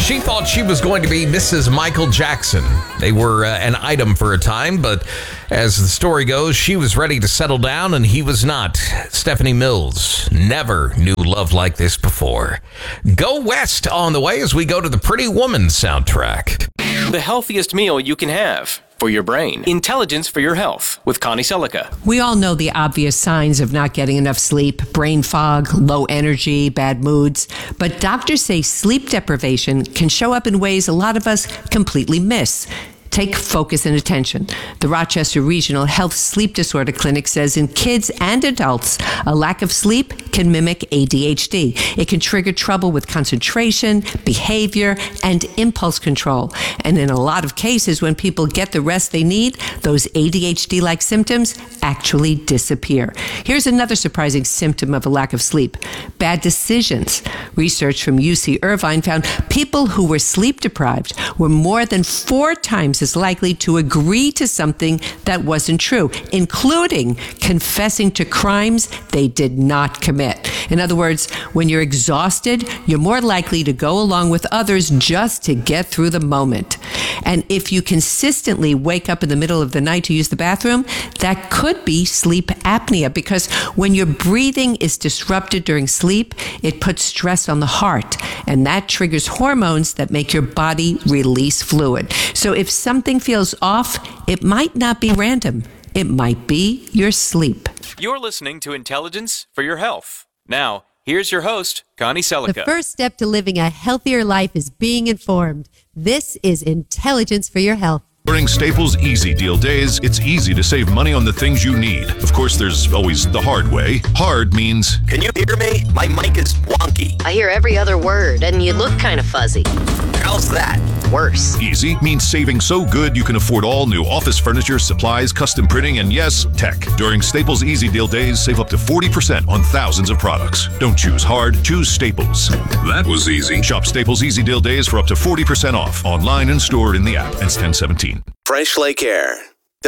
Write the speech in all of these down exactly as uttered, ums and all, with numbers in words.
She thought she was going to be Missus Michael Jackson. They were uh, an item for a time, but as the story goes, she was ready to settle down and he was not. Stephanie Mills never knew love like this before. Go West on the way as we go to the Pretty Woman soundtrack. The healthiest meal you can have for your brain. Intelligence for your health with Connie Selica. We all know the obvious signs of not getting enough sleep: brain fog, low energy, bad moods. But doctors say sleep deprivation can show up in ways a lot of us completely miss. Take focus and attention. The Rochester Regional Health Sleep Disorder Clinic says in kids and adults, a lack of sleep can mimic A D H D. It can trigger trouble with concentration, behavior, and impulse control. And in a lot of cases, when people get the rest they need, those A D H D-like symptoms actually disappear. Here's another surprising symptom of a lack of sleep: bad decisions. Research from U C Irvine found people who were sleep deprived were more than four times as likely to agree to something that wasn't true, including confessing to crimes they did not commit. In other words, when you're exhausted, you're more likely to go along with others just to get through the moment. And if you consistently wake up in the middle of the night to use the bathroom, that could be sleep apnea, because when your breathing is disrupted during sleep, it puts stress on the heart, and that triggers hormones that make your body release fluid. So if something feels off, it might not be random. It might be your sleep. You're listening to Intelligence for Your Health. Now, here's your host, Connie Selica. The first step to living a healthier life is being informed. This is Intelligence for Your Health. During Staples Easy Deal Days, it's easy to save money on the things you need. Of course, there's always the hard way. Hard means... Can you hear me? My mic is wonky. I hear every other word, and you look kind of fuzzy. How's that? Worse. Easy means saving so good you can afford all new office furniture, supplies, custom printing, and yes, tech. During Staples Easy Deal Days, save up to forty percent on thousands of products. Don't choose hard, choose Staples. That was easy. Shop Staples Easy Deal Days for up to forty percent off, online and stored in the app. Ends ten seventeen. Fresh Lake Air,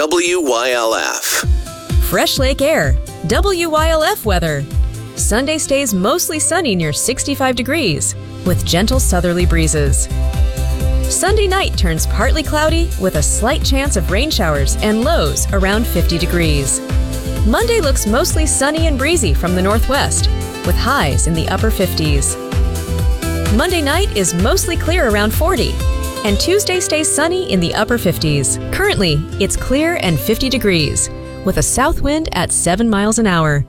W Y L F. Fresh Lake Air, W Y L F weather. Sunday stays mostly sunny near sixty-five degrees with gentle southerly breezes. Sunday night turns partly cloudy with a slight chance of rain showers and lows around fifty degrees. Monday looks mostly sunny and breezy from the northwest with highs in the upper fifties. Monday night is mostly clear around forty. And Tuesday stays sunny in the upper fifties. Currently, it's clear and fifty degrees, with a south wind at seven miles an hour.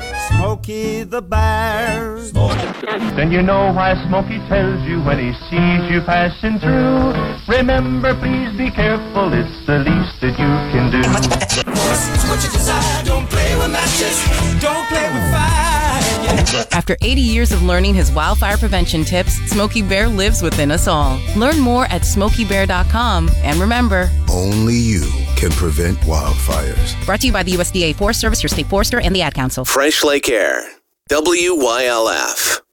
Smokey the Bear. Then you know why Smokey tells you when he sees you passing through. Remember, please be careful, it's the least that you can do. What you desire, don't play with matches, don't play with fire. After eighty years of learning his wildfire prevention tips, Smokey Bear lives within us all. Learn more at smokey bear dot com. And remember, only you can prevent wildfires. Brought to you by the U S D A Forest Service, your state forester, and the Ad Council. Fresh Lake Air, W Y L F.